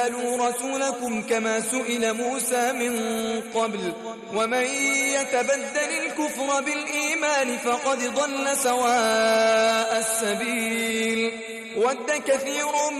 تسألوا رسولكم كما سئل موسى من قبل ومن يتبدل الكفر بالإيمان فقد ضل سواء السبيل ود كثير